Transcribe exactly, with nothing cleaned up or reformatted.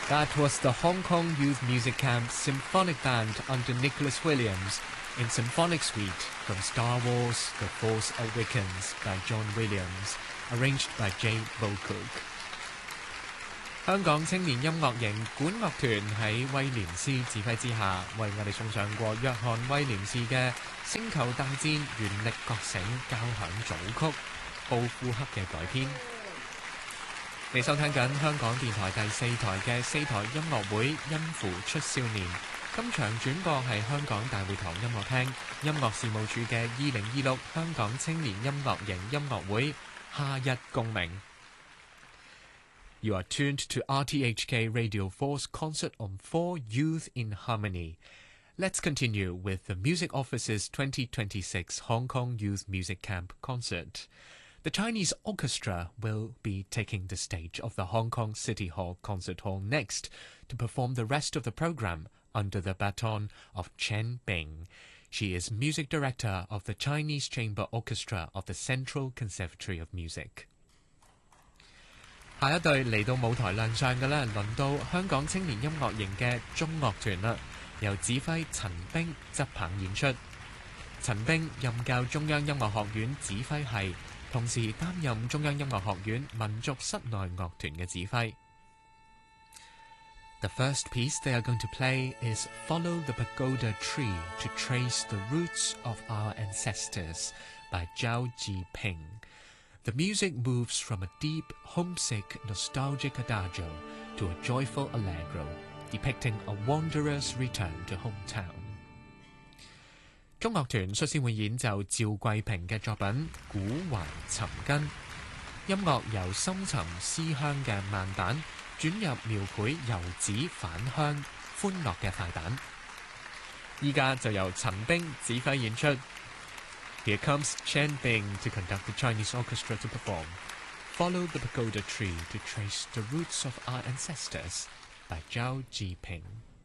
That was the Hong Kong Youth Music Camp Symphonic Band under Nicholas Williams in Symphonic Suite from Star Wars The Force Awakens by John Williams, arranged by Jay Bocook. 香港青年音樂營管樂團喺威廉斯指揮之下，為我哋送上過約翰威廉士嘅《星球大戰原力覺醒》交響組曲，布庫克嘅改編。你收聽緊香港電台第四台嘅四台音樂會音符出少年，今場轉播係香港大會堂音樂廳音樂事務處嘅二零二六香港青年音樂營音樂會夏日共鳴。You are tuned to R T H K Radio four's Concert on four Youth in Harmony. Let's continue with the Music Office's twenty twenty-six Hong Kong Youth Music Camp concert. The Chinese Orchestra will be taking the stage of the Hong Kong City Hall Concert Hall next to perform the rest of the program under the baton of Chen Bing. She is music director of the Chinese Chamber Orchestra of the Central Conservatory of Music. 下一隊嚟到舞台亮相嘅呢，輪到香港青年音樂營嘅中樂團啦，由指揮陳冰執棒演出。陳冰任教中央音樂學院指揮系，同時擔任中央音樂學院民族室內樂團嘅指揮。The first piece they are going to play is Follow the Pagoda Tree to Trace the Roots of Our Ancestors by Zhao Jiping.The music moves from a deep, homesick, nostalgic adagio to a joyful allegro, depicting a wanderer's return to hometown. 中樂團率先會演奏趙桂平嘅作品《古懷尋根》，音樂由深沉思鄉嘅慢板轉入描繪遊子返鄉歡樂嘅快板。依家就由陳冰指揮演出。Here comes Chen Bing to conduct the Chinese orchestra to perform Follow the Pagoda Tree to Trace the Roots of Our Ancestors by Zhao Jiping.